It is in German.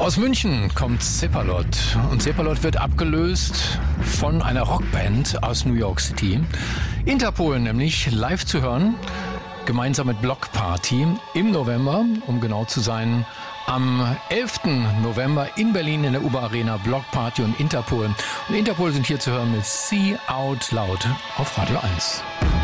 Aus München kommt Cephalot und Cephalot wird abgelöst von einer Rockband aus New York City. Interpol nämlich live zu hören, gemeinsam mit Block Party im November, um genau zu sein, am 11. November in Berlin in der UBA Arena. Block Party und Interpol. Und Interpol sind hier zu hören mit See Out Loud auf Radio 1.